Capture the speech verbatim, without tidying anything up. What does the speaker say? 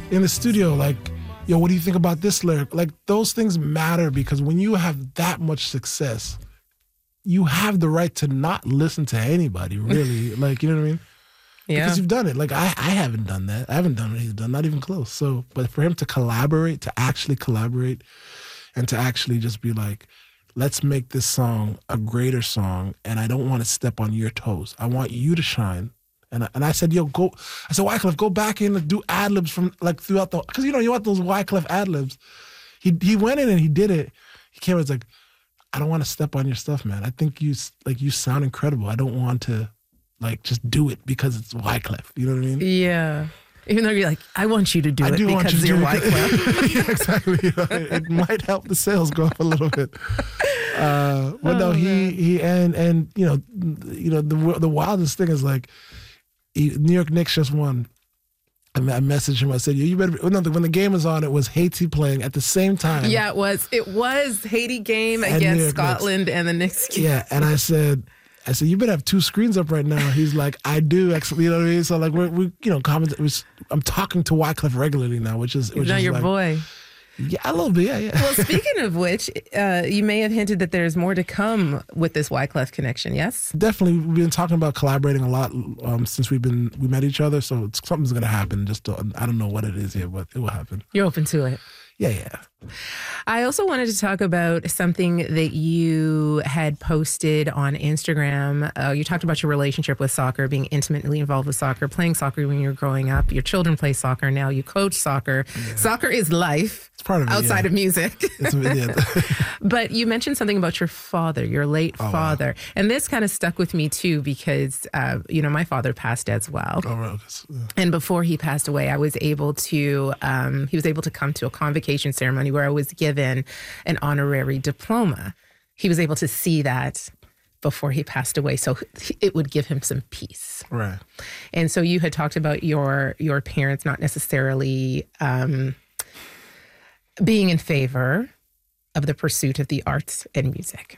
in the studio, like, yo, what do you think about this lyric? Like, those things matter because when you have that much success, you have the right to not listen to anybody, really. Like, you know what I mean? Yeah. Because you've done it. Like, I, I haven't done that. I haven't done what he's done, not even close. So, but for him to collaborate, to actually collaborate, and to actually just be like, let's make this song a greater song, and I don't want to step on your toes. I want you to shine. And I, and I said, yo, go. I said, Wyclef, go back in and do ad libs from like throughout the, because you know you want those Wyclef ad libs. He he went in and he did it. He came and was like, I don't want to step on your stuff, man. I think you like you sound incredible. I don't want to like just do it because it's Wyclef. You know what I mean? Yeah. Even though you're like, I want you to do I it do want because you to you're do it. Wyclef. Yeah, exactly. You know, it, it might help the sales go up a little bit. Uh, but no, Oh, he man. he and and you know you know the the wildest thing is like. He, New York Knicks just won. I, I messaged him. I said, "You better." No, when the game was on, it was Haiti playing at the same time. Yeah, it was. It was Haiti game And New against York Scotland and the Knicks game. Yeah, and I said, "I said you better have two screens up right now." He's like, "I do." Actually, you know what I mean? So like, we're we you know comment. Was, I'm talking to Wyclef regularly now, which is He's which not is your like, boy. Yeah, a little bit. Yeah, yeah. Well, speaking of which, uh, you may have hinted that there's more to come with this Wyclef connection, yes? Definitely, we've been talking about collaborating a lot um, since we've been we met each other. So it's, something's gonna happen. Just to, I don't know what it is yet, but it will happen. You're open to it. Yeah, yeah. I also wanted to talk about something that you had posted on Instagram. Uh, you talked about your relationship with soccer, being intimately involved with soccer, playing soccer when you were growing up. Your children play soccer now. You coach soccer. Yeah. Soccer is life. It's part of it, outside yeah. of music. It's, yeah. But you mentioned something about your father, your late oh, father. Wow. And this kind of stuck with me too because, uh, you know, my father passed as well. Oh, right. Yeah. And before he passed away, I was able to, um, he was able to come to a convocation ceremony where I was given an honorary diploma. He was able to see that before he passed away, so it would give him some peace. Right. And so you had talked about your your parents not necessarily um, being in favor of the pursuit of the arts and music.